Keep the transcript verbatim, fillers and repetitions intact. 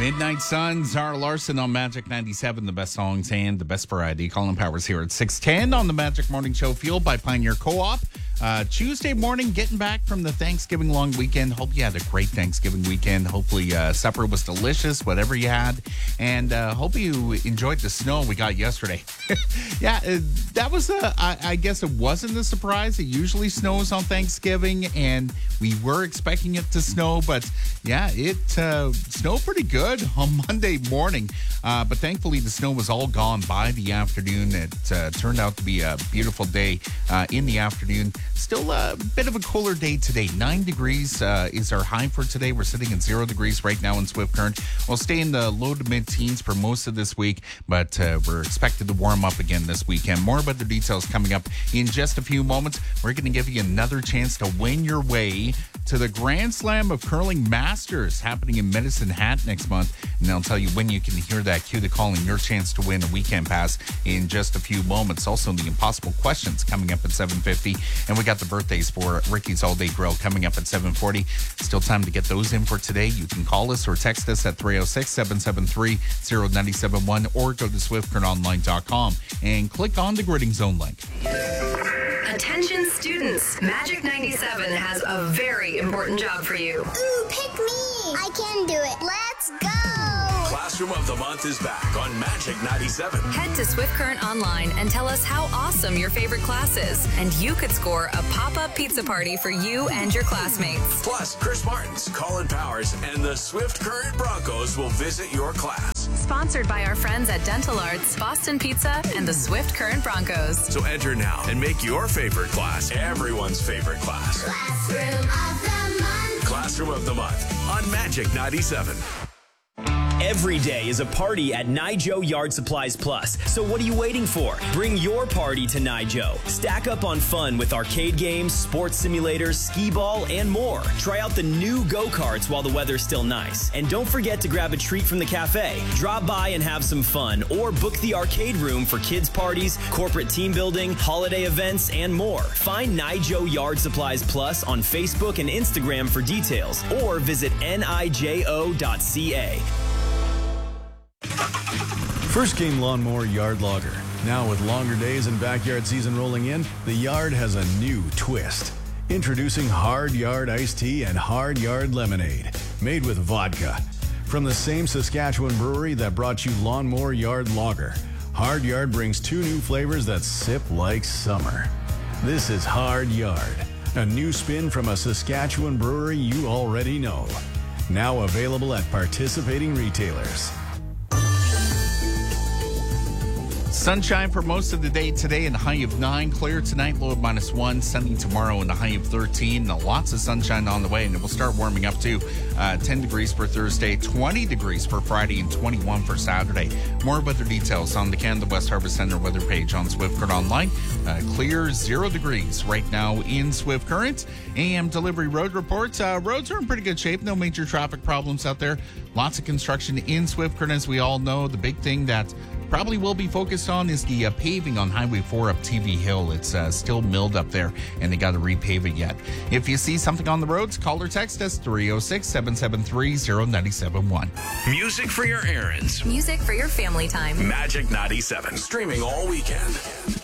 Midnight Sun, Zara Larson on Magic ninety-seven, the best songs and the best variety. Colin Powers here at six ten on the Magic Morning Show, fueled by Pioneer Co-op. Uh, Tuesday morning, getting back from the Thanksgiving long weekend. Hope you had a great Thanksgiving weekend. Hopefully uh, supper was delicious, whatever you had. And uh, hope you enjoyed the snow we got yesterday. yeah, uh, that was, a, I, I guess it wasn't a surprise. It usually snows on Thanksgiving, and we were expecting it to snow. But yeah, it uh, snowed pretty good on Monday morning. Uh, but thankfully, the snow was all gone by the afternoon. It uh, turned out to be a beautiful day uh, in the afternoon. Still a bit of a cooler day today. Nine degrees uh, is our high for today. We're sitting at zero degrees right now in Swift Current. We'll stay in the low to mid-teens for most of this week, but uh, we're expected to warm up again this weekend. More about the details coming up in just a few moments. We're going to give you another chance to win your way to the Grand Slam of Curling Masters happening in Medicine Hat next month. And I'll tell you when you can hear that. Cue the call and your chance to win a weekend pass in just a few moments. Also, the impossible questions coming up at seven fifty. And we got the birthdays for Ricky's All Day Grill coming up at seven forty. Still time to get those in for today. You can call us or text us at three oh six, seven seven three, oh nine seven one or go to swift current online dot com and click on the Gridding Zone link. Attention students, Magic ninety-seven has a very important job for you. Ooh, pick me! I can do it. Let's go! Classroom of the Month is back on Magic ninety-seven. Head to Swift Current Online and tell us how awesome your favorite class is, and you could score a pop-up pizza party for you and your classmates. Plus, Chris Martins, Colin Powers, and the Swift Current Broncos will visit your class. Sponsored by our friends at Dental Arts, Boston Pizza, and the Swift Current Broncos. So enter now and make your favorite class everyone's favorite class. Classroom of the Month. Classroom of the Month on Magic ninety-seven. Every day is a party at Nijo Yard Supplies Plus. So what are you waiting for? Bring your party to Nijo. Stack up on fun with arcade games, sports simulators, skee ball, and more. Try out the new go-karts while the weather's still nice. And don't forget to grab a treat from the cafe. Drop by and have some fun, or book the arcade room for kids' parties, corporate team building, holiday events, and more. Find Nijo Yard Supplies Plus on Facebook and Instagram for details, or visit nijo dot c a. First King Lawnmower Yard Logger. Now with longer days and backyard season rolling in, the yard has a new twist. Introducing Hard Yard Iced Tea and Hard Yard Lemonade, made with vodka. From the same Saskatchewan brewery that brought you Lawnmower Yard Lager, Hard Yard brings two new flavors that sip like summer. This is Hard Yard, a new spin from a Saskatchewan brewery you already know. Now available at participating retailers. Sunshine for most of the day today and a high of nine. Clear tonight, low of minus one. Sunny tomorrow and a high of thirteen. Now, lots of sunshine on the way, and it will start warming up to uh, ten degrees for Thursday, twenty degrees for Friday, and twenty-one for Saturday. More weather details on the Canada West Harvest Center weather page on Swift Current Online. Uh, clear, zero degrees right now in Swift Current. A M Delivery Road reports. Uh, roads are in pretty good shape. No major traffic problems out there. Lots of construction in Swift Current, as we all know. The big thing that probably will be focused on is the uh, paving on Highway four up T V Hill. It's uh, still milled up there, and they got to repave it yet. If you see something on the roads, call or text us three oh six, seven seven three, oh nine seven one. Music for your errands. Music for your family time. Magic ninety-seven. Streaming all weekend.